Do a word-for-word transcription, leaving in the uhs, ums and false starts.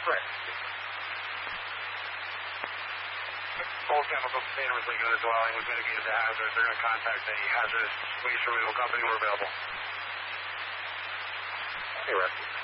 Correct. Full chemical container was leaking in the dwelling. We've mitigated the hazards. They're going to contact the hazardous waste removal company. We're available. Hey, Rusty.